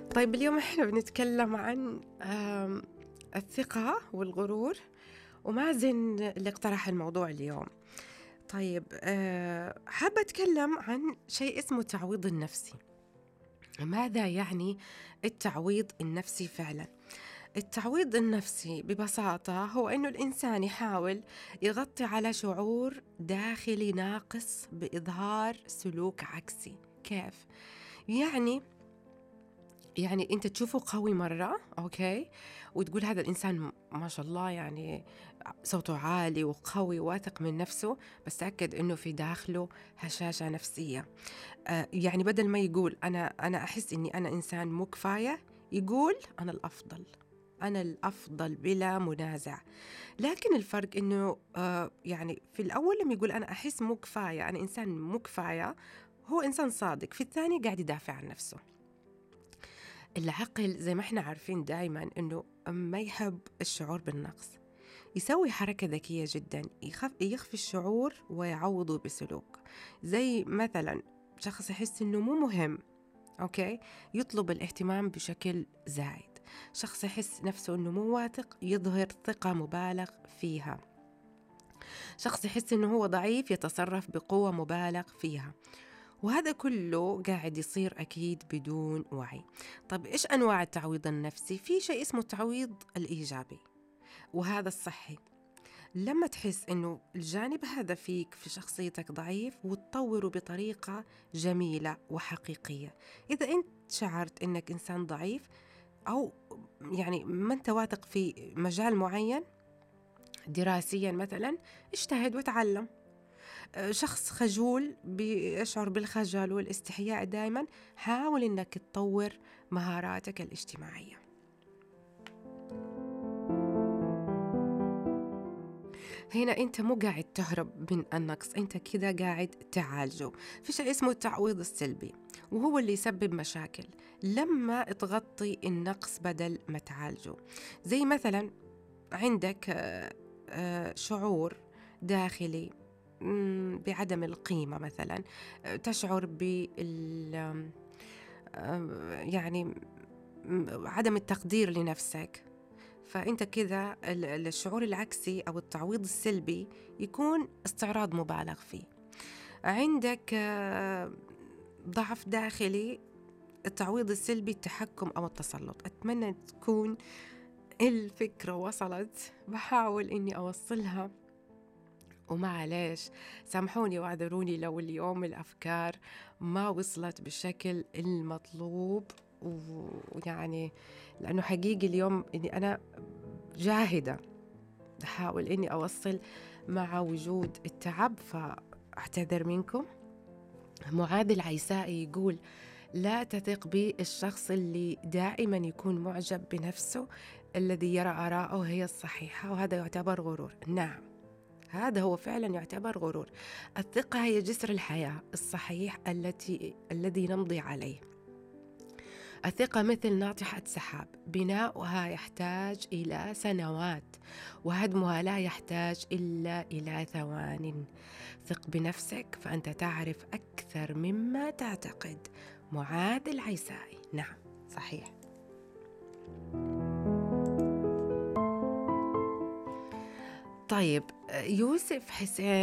طيب اليوم إحنا بنتكلم عن الثقة والغرور، ومازن اللي اقترح الموضوع اليوم. طيب حابة أتكلم عن شيء اسمه التعويض النفسي. ماذا يعني التعويض النفسي فعلا؟ التعويض النفسي ببساطة هو إنه الإنسان يحاول يغطي على شعور داخلي ناقص بإظهار سلوك عكسي. كيف؟ يعني أنت تشوفه قوي مرة، أوكي، وتقول هذا الإنسان ما شاء الله، يعني صوته عالي وقوي واثق من نفسه، بس تأكد إنه في داخله هشاشة نفسية. يعني بدل ما يقول أنا أحس إني أنا إنسان مو كفاية، يقول أنا الأفضل، أنا الأفضل بلا منازع. لكن الفرق إنه يعني في الأول لما يقول أنا أحس مو كفاية، أنا إنسان مو كفاية، هو إنسان صادق. في الثاني قاعد يدافع عن نفسه. العقل زي ما احنا عارفين دائما انه ما يحب الشعور بالنقص، يسوي حركة ذكية جدا، يخفي الشعور ويعوضه بسلوك. زي مثلا شخص يحس انه مو مهم، اوكي، يطلب الاهتمام بشكل زايد. شخص يحس نفسه انه مو واثق، يظهر ثقة مبالغ فيها. شخص يحس انه هو ضعيف، يتصرف بقوة مبالغ فيها. وهذا كله قاعد يصير أكيد بدون وعي. طب إيش أنواع التعويض النفسي؟ في شيء اسمه التعويض الإيجابي، وهذا الصحي. لما تحس إنه الجانب هذا فيك في شخصيتك ضعيف، وتطوره بطريقة جميلة وحقيقية. إذا أنت شعرت إنك إنسان ضعيف، أو يعني ما أنت واثق في مجال معين دراسيا مثلا، اجتهد وتعلم. شخص خجول بيشعر بالخجل والاستحياء دائما، حاول إنك تطور مهاراتك الاجتماعية. هنا أنت مو قاعد تهرب من النقص، أنت كده قاعد تعالجه. في شيء اسمه التعويض السلبي، وهو اللي يسبب مشاكل لما تغطي النقص بدل ما تعالجه. زي مثلا عندك شعور داخلي بعدم القيمة مثلا، تشعر يعني عدم التقدير لنفسك. فأنت كذا الشعور العكسي أو التعويض السلبي يكون استعراض مبالغ فيه. عندك ضعف داخلي، التعويض السلبي التحكم أو التسلط. أتمنى تكون الفكرة وصلت، بحاول إني أوصلها، ومعليش سامحوني واعذروني لو اليوم الأفكار ما وصلت بالشكل المطلوب. ويعني لأنه حقيقي اليوم إني أنا جاهدة أحاول إني أوصل مع وجود التعب، فأعتذر منكم. معاذ العيسائي يقول: لا تثق بالشخص اللي دائما يكون معجب بنفسه، الذي يرى آراءه هي الصحيحة، وهذا يعتبر غرور. نعم، هذا هو فعلا يعتبر غرور. الثقة هي جسر الحياة الصحيح الذي نمضي عليه. الثقة مثل ناطحة سحاب، بناؤها يحتاج إلى سنوات، وهدمها لا يحتاج إلا إلى ثوان. ثق بنفسك فأنت تعرف أكثر مما تعتقد. معاذ العيسائي. نعم، صحيح. طيب يوسف حسين